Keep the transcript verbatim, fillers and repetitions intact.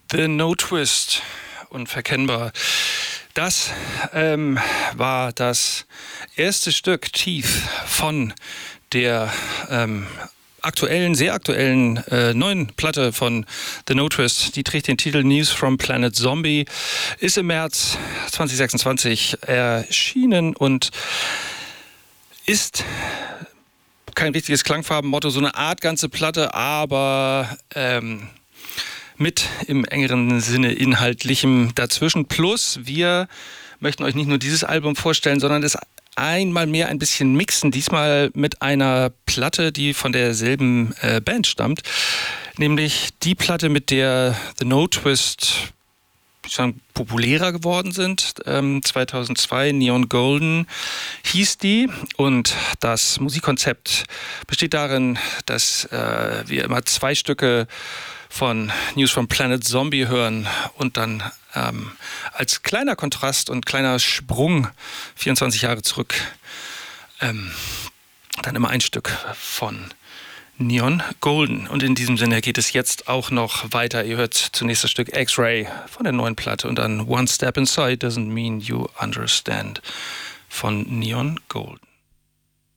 The No Twist, unverkennbar. Das ähm, war das erste Stück Teeth von der ähm, aktuellen, sehr aktuellen äh, neuen Platte von The No Twist. Die trägt den Titel News from Planet Zombie, ist im März zwanzig sechsundzwanzig erschienen und ist kein richtiges Klangfarbenmotto, so eine Art ganze Platte, aber ähm, mit im engeren Sinne inhaltlichem dazwischen. Plus, wir möchten euch nicht nur dieses Album vorstellen, sondern es einmal mehr ein bisschen mixen. Diesmal mit einer Platte, die von derselben äh, Band stammt. Nämlich die Platte, mit der The No Twist schon populärer geworden sind. Ähm, zweitausendzwei, Neon Golden hieß die. Und das Musikkonzept besteht darin, dass äh, wir immer zwei Stücke von News from Planet Zombie hören und dann ähm, als kleiner Kontrast und kleiner Sprung vierundzwanzig Jahre zurück ähm, dann immer ein Stück von Neon Golden. Und in diesem Sinne geht es jetzt auch noch weiter. Ihr hört zunächst das Stück X-Ray von der neuen Platte und dann One Step Inside Doesn't Mean You Understand von Neon Golden.